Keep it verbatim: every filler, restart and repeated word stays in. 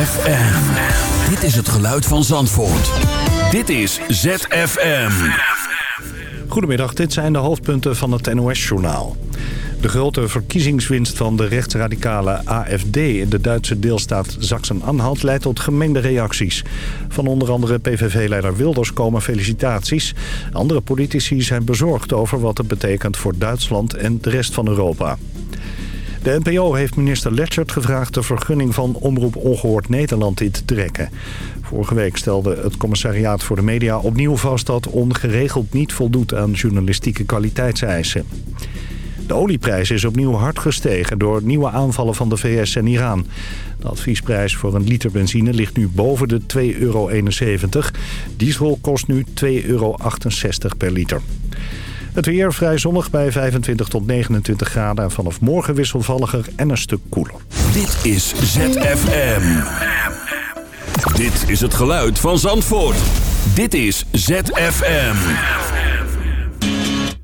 F M. Dit is het geluid van Zandvoort. Dit is Z F M. Goedemiddag, dit zijn de hoofdpunten van het N O S-journaal. De grote verkiezingswinst van de rechtsradicale A F D in de Duitse deelstaat Sachsen-Anhalt leidt tot gemengde reacties. Van onder andere P V V-leider Wilders komen felicitaties. Andere politici zijn bezorgd over wat het betekent voor Duitsland en de rest van Europa. De N P O heeft minister Lechtert gevraagd de vergunning van Omroep Ongehoord Nederland in te trekken. Vorige week stelde het commissariaat voor de media opnieuw vast dat ongeregeld niet voldoet aan journalistieke kwaliteitseisen. De olieprijs is opnieuw hard gestegen door nieuwe aanvallen van de V S en Iran. De adviesprijs voor een liter benzine ligt nu boven de twee euro eenenzeventig. Diesel kost nu twee euro achtenzestig per liter. Het weer vrij zonnig bij vijfentwintig tot negenentwintig graden. En vanaf morgen wisselvalliger en een stuk koeler. Dit is Z F M. Dit is het geluid van Zandvoort. Dit is Z F M.